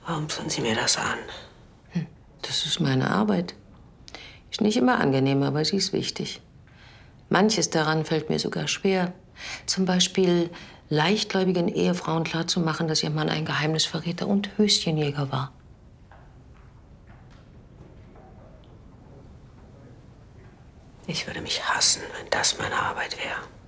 Warum tun Sie mir das an? Das ist meine Arbeit. Ist nicht immer angenehm, aber sie ist wichtig. Manches daran fällt mir sogar schwer. Zum Beispiel leichtgläubigen Ehefrauen klarzumachen, dass ihr Mann ein Geheimnisverräter und Höschenjäger war. Ich würde mich hassen, wenn das meine Arbeit wäre.